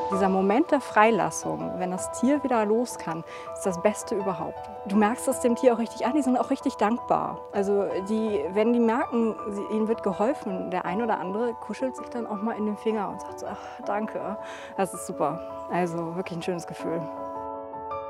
Dieser Moment der Freilassung, wenn das Tier wieder los kann, ist das Beste überhaupt. Du merkst es dem Tier auch richtig an, die sind auch richtig dankbar. Also wenn die merken, ihnen wird geholfen, der ein oder andere kuschelt sich dann auch mal in den Finger und sagt so, ach, danke, das ist super. Also wirklich ein schönes Gefühl.